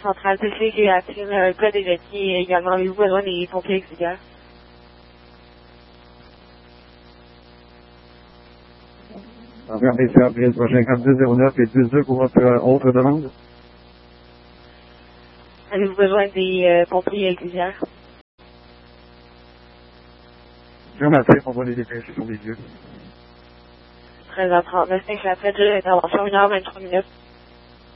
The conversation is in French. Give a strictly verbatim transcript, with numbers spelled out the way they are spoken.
centrale P C qui active un cas d'éjetis et également avez-vous besoin des pompiers auxiliaires? Regardez ça, Avril cinquante-deux zéro neuf et douze deux pour votre euh, autre demande. Avez-vous besoin des euh, pompiers auxiliaires? Affirmatif, on va les dépêcher sur les lieux. treize heures trente-neuf, cinq la fête, l'intervention, une heure vingt-trois minutes.